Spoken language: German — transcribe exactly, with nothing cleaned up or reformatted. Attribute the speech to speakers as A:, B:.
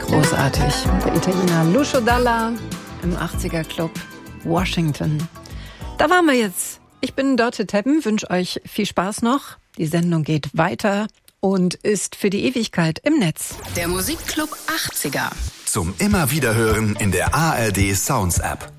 A: Großartig. Der Italiener Lucio Dalla im achtziger Club Washington. Da waren wir jetzt. Ich bin Dörte Teppen, wünsche euch viel Spaß noch. Die Sendung geht weiter und ist für die Ewigkeit im Netz.
B: Der Musikclub achtziger.
C: Zum immer wieder hören in der A R D Sounds App.